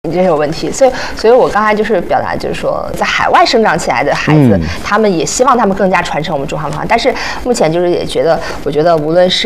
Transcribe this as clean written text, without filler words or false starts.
这有问题。所以我刚才就是表达，就是说，在海外生长起来的孩子，他们也希望他们更加传承我们中华文化。但是目前就是也觉得，我觉得无论是